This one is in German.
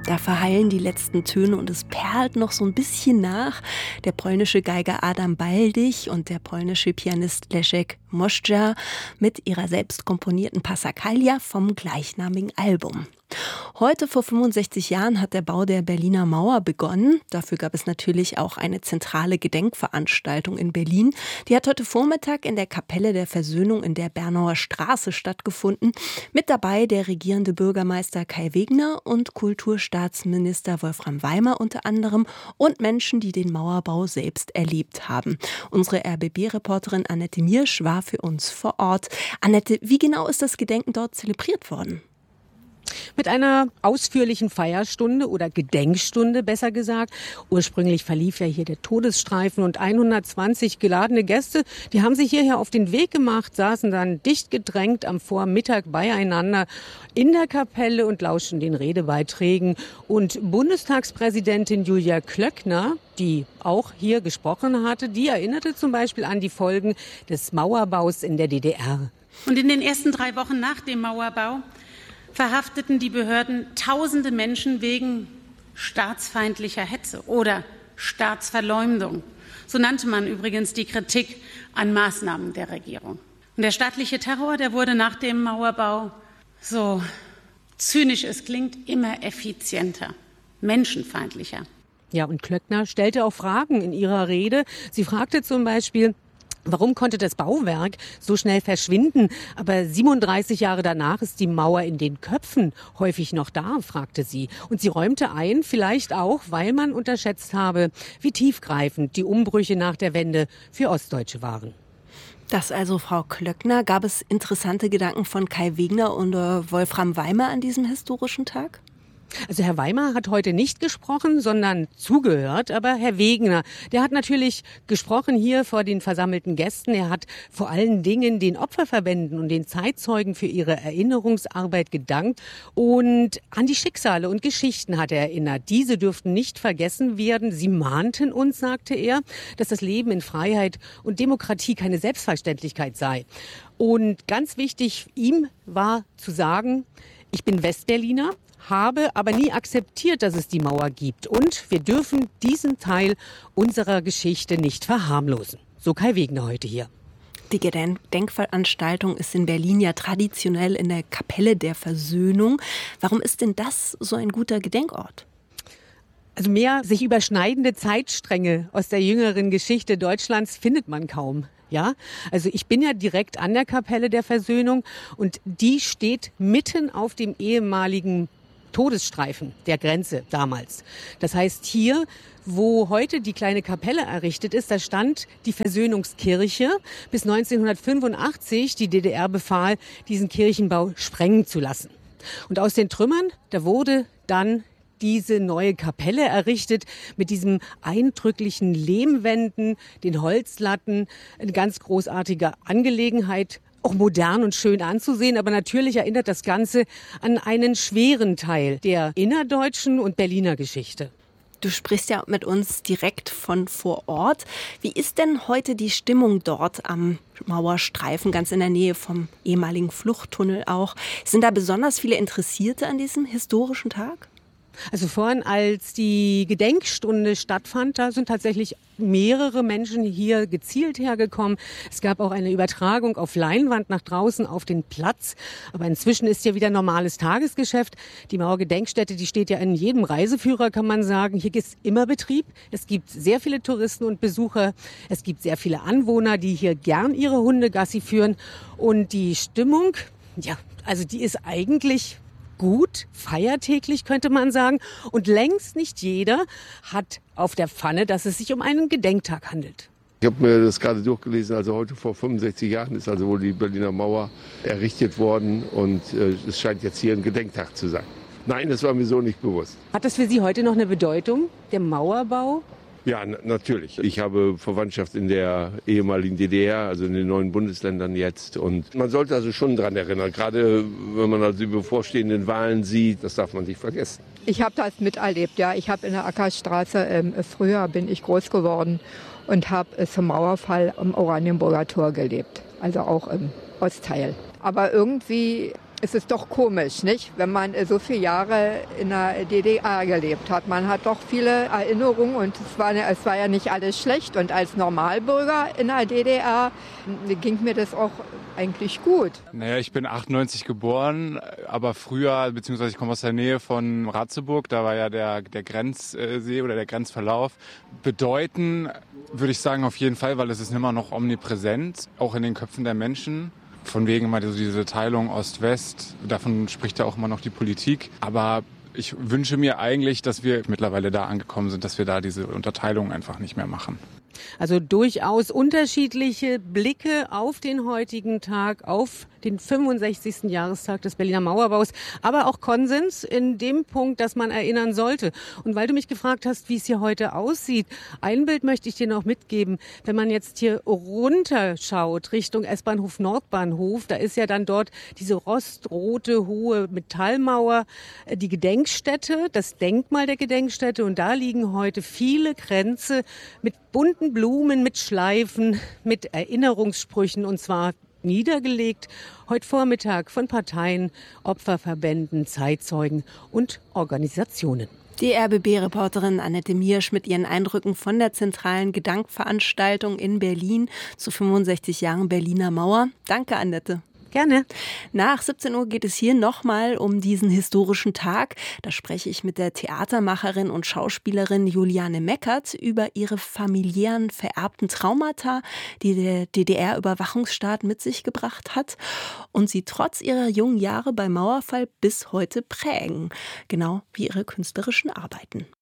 Da verhallen die letzten Töne und es perlt noch so ein bisschen nach. Der polnische Geiger Adam Baldich und der polnische Pianist Leszek Moszcza mit ihrer selbst komponierten Passacaglia vom gleichnamigen Album. Heute vor 65 Jahren hat der Bau der Berliner Mauer begonnen. Dafür gab es natürlich auch eine zentrale Gedenkveranstaltung in Berlin. Die hat heute Vormittag in der Kapelle der Versöhnung in der Bernauer Straße stattgefunden. Mit dabei der regierende Bürgermeister Kai Wegner und Kulturstaatsminister Wolfram Weimer unter anderem und Menschen, die den Mauerbau selbst erlebt haben. Unsere RBB-Reporterin Annette Miersch war für uns vor Ort. Annette, wie genau ist das Gedenken dort zelebriert worden? Mit einer ausführlichen Feierstunde oder Gedenkstunde, besser gesagt. Ursprünglich verlief ja hier der Todesstreifen und 120 geladene Gäste, die haben sich hierher auf den Weg gemacht, saßen dann dicht gedrängt am Vormittag beieinander in der Kapelle und lauschten den Redebeiträgen. Und Bundestagspräsidentin Julia Klöckner, die auch hier gesprochen hatte, die erinnerte zum Beispiel an die Folgen des Mauerbaus in der DDR. Und in den ersten 3 Wochen nach dem Mauerbau verhafteten die Behörden tausende Menschen wegen staatsfeindlicher Hetze oder Staatsverleumdung. So nannte man übrigens die Kritik an Maßnahmen der Regierung. Und der staatliche Terror, der wurde nach dem Mauerbau, so zynisch es klingt, immer effizienter, menschenfeindlicher. Ja, und Klöckner stellte auch Fragen in ihrer Rede. Sie fragte zum Beispiel: Warum konnte das Bauwerk so schnell verschwinden? Aber 37 Jahre danach ist die Mauer in den Köpfen häufig noch da, fragte sie. Und sie räumte ein, vielleicht auch, weil man unterschätzt habe, wie tiefgreifend die Umbrüche nach der Wende für Ostdeutsche waren. Das also Frau Klöckner. Gab es interessante Gedanken von Kai Wegner und Wolfram Weimer an diesem historischen Tag? Also Herr Weimer hat heute nicht gesprochen, sondern zugehört. Aber Herr Wegner, der hat natürlich gesprochen hier vor den versammelten Gästen. Er hat vor allen Dingen den Opferverbänden und den Zeitzeugen für ihre Erinnerungsarbeit gedankt. Und an die Schicksale und Geschichten hat er erinnert. Diese dürften nicht vergessen werden. Sie mahnten uns, sagte er, dass das Leben in Freiheit und Demokratie keine Selbstverständlichkeit sei. Und ganz wichtig ihm war zu sagen: Ich bin Westberliner, habe aber nie akzeptiert, dass es die Mauer gibt. Und wir dürfen diesen Teil unserer Geschichte nicht verharmlosen. So Kai Wegner heute hier. Die Gedenkveranstaltung ist in Berlin ja traditionell in der Kapelle der Versöhnung. Warum ist denn das so ein guter Gedenkort? Also mehr sich überschneidende Zeitstränge aus der jüngeren Geschichte Deutschlands findet man kaum. Ja, also ich bin ja direkt an der Kapelle der Versöhnung und die steht mitten auf dem ehemaligen Todesstreifen der Grenze damals. Das heißt, hier, wo heute die kleine Kapelle errichtet ist, da stand die Versöhnungskirche bis 1985. Die DDR befahl, diesen Kirchenbau sprengen zu lassen. Und aus den Trümmern, da wurde dann diese neue Kapelle errichtet mit diesem eindrücklichen Lehmwänden, den Holzlatten, eine ganz großartige Angelegenheit, auch modern und schön anzusehen, aber natürlich erinnert das Ganze an einen schweren Teil der innerdeutschen und Berliner Geschichte. Du sprichst ja mit uns direkt von vor Ort. Wie ist denn heute die Stimmung dort am Mauerstreifen, ganz in der Nähe vom ehemaligen Fluchttunnel auch? Sind da besonders viele Interessierte an diesem historischen Tag? Also vorhin, als die Gedenkstunde stattfand, da sind tatsächlich mehrere Menschen hier gezielt hergekommen. Es gab auch eine Übertragung auf Leinwand nach draußen auf den Platz. Aber inzwischen ist hier wieder normales Tagesgeschäft. Die Mauergedenkstätte, die steht ja in jedem Reiseführer, kann man sagen. Hier ist immer Betrieb. Es gibt sehr viele Touristen und Besucher. Es gibt sehr viele Anwohner, die hier gern ihre Hunde Gassi führen. Und die Stimmung, ja, also die ist eigentlich gut, feiertäglich könnte man sagen. Und längst nicht jeder hat auf der Pfanne, dass es sich um einen Gedenktag handelt. Ich habe mir das gerade durchgelesen, also heute vor 65 Jahren ist also wohl die Berliner Mauer errichtet worden und es scheint jetzt hier ein Gedenktag zu sein. Nein, das war mir so nicht bewusst. Hat das für Sie heute noch eine Bedeutung, der Mauerbau? Ja, natürlich. Ich habe Verwandtschaft in der ehemaligen DDR, also in den neuen Bundesländern jetzt. Und man sollte also schon daran erinnern, gerade wenn man also die bevorstehenden Wahlen sieht, das darf man nicht vergessen. Ich habe das miterlebt, ja. Ich habe in der Ackerstraße, früher bin ich groß geworden und habe zum Mauerfall am Oranienburger Tor gelebt, also auch im Ostteil. Aber irgendwie es ist doch komisch, nicht? Wenn man so viele Jahre in der DDR gelebt hat. Man hat doch viele Erinnerungen und es war ja nicht alles schlecht. Und als Normalbürger in der DDR ging mir das auch eigentlich gut. Naja, ich bin 98 geboren, aber früher, beziehungsweise ich komme aus der Nähe von Ratzeburg, da war ja der Grenzsee oder der Grenzverlauf. Bedeuten würde ich sagen auf jeden Fall, weil es ist immer noch omnipräsent, auch in den Köpfen der Menschen. Von wegen immer diese Teilung Ost-West, davon spricht ja auch immer noch die Politik. Aber ich wünsche mir eigentlich, dass wir mittlerweile da angekommen sind, dass wir da diese Unterteilung einfach nicht mehr machen. Also durchaus unterschiedliche Blicke auf den heutigen Tag, auf den 65. Jahrestag des Berliner Mauerbaus, aber auch Konsens in dem Punkt, dass man erinnern sollte. Und weil du mich gefragt hast, wie es hier heute aussieht, ein Bild möchte ich dir noch mitgeben. Wenn man jetzt hier runterschaut Richtung S-Bahnhof Nordbahnhof, da ist ja dann dort diese rostrote, hohe Metallmauer, die Gedenkstätte, das Denkmal der Gedenkstätte. Und da liegen heute viele Kränze mit bunten Blumen, mit Schleifen, mit Erinnerungssprüchen, und zwar niedergelegt heute Vormittag von Parteien, Opferverbänden, Zeitzeugen und Organisationen. Die RBB-Reporterin Annette Miersch mit ihren Eindrücken von der zentralen Gedenkveranstaltung in Berlin zu 65 Jahren Berliner Mauer. Danke, Annette. Gerne. Nach 17 Uhr geht es hier nochmal um diesen historischen Tag. Da spreche ich mit der Theatermacherin und Schauspielerin Juliane Meckert über ihre familiären vererbten Traumata, die der DDR-Überwachungsstaat mit sich gebracht hat und sie trotz ihrer jungen Jahre beim Mauerfall bis heute prägen. Genau wie ihre künstlerischen Arbeiten.